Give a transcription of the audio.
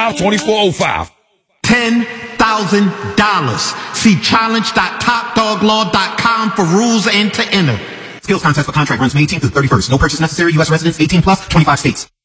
215-2405. $10,000. See challenge.topdoglaw.com for rules and to enter. Skills contest for contract runs May 18th through 31st. No purchase necessary. U.S. residents 18 plus, 25 states.